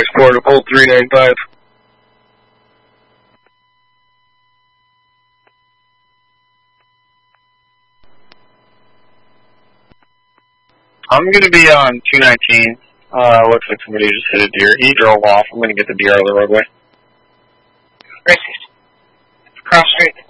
Export to hold 395. I'm going to be on 219. Looks like somebody just hit a deer. He drove off. I'm going to get the deer out of the roadway. Racist. Cross street.